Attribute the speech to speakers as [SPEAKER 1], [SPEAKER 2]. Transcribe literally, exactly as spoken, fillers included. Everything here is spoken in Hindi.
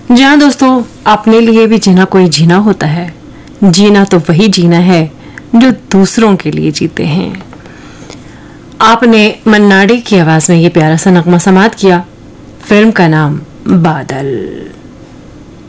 [SPEAKER 1] जहाँ दोस्तों अपने लिए भी जीना कोई जीना होता है। जीना तो वही जीना है जो दूसरों के लिए जीते हैं। आपने मन्ना डे की आवाज में ये प्यारा सा नगमा समात किया। फिल्म का नाम बादल।